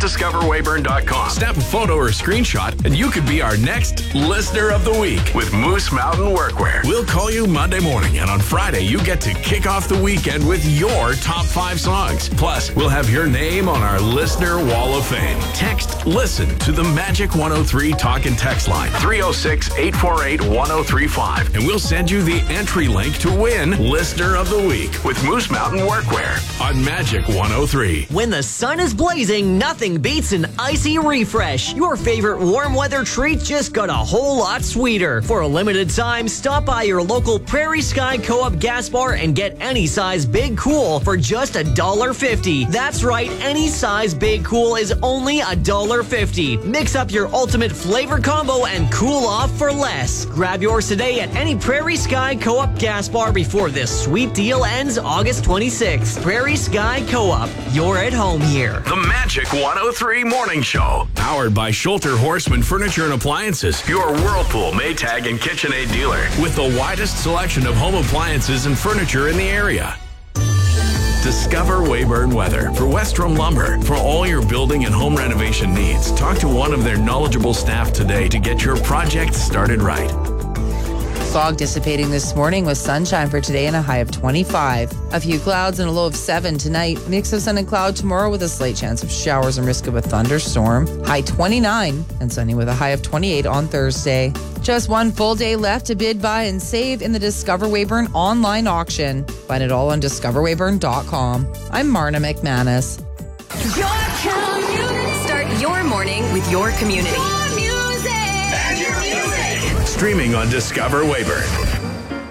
discoverwayburn.com. Snap a photo or screenshot, and you could be our next Listener of the Week with Moose Mountain Workwear. We'll call you Monday morning, and on Friday, you get to kick off the weekend with your top 5 songs. Plus, we'll have your name on our Listener Wall of Fame. Text LISTEN to the Magic 103 talk and text line, 306-848-1035, and we'll send you the entry link to win Listener of the Week with Moose Mountain Workwear on Magic 103. When the sun is blazing, nothing beats an icy refresh. Your favorite warm weather treat just got a whole lot sweeter. For a limited time, stop by your local Prairie Sky Co-op gas bar and get any size Big Cool for just $1.50. That's right, any size Big Cool is only $1.50. Mix up your ultimate flavor combo and cool off for less. Grab yours today at any Prairie Sky Co-op gas bar before this sweet deal ends August 26th. Prairie Sky Co-op, you're at home here. The Magic 103 Morning Show, powered by Schulter Horseman Furniture and Appliances, your Whirlpool, Maytag, and KitchenAid dealer, with the widest selection of home appliances and furniture in the area. Discover Wayburn Weather for Westrom Lumber. For all your building and home renovation needs, talk to one of their knowledgeable staff today to get your project started right. Fog dissipating this morning with sunshine for today and a high of 25. A few clouds and a low of 7 tonight. Mix of sun and cloud tomorrow with a slight chance of showers and risk of a thunderstorm. High 29 and sunny with a high of 28 on Thursday. Just one full day left to bid, buy, and save in the Discover Wayburn online auction. Find it all on discoverwayburn.com. I'm Marna McManus. Your community. Start your morning with your community. Your music. And your music. Streaming on Discover Wayburn.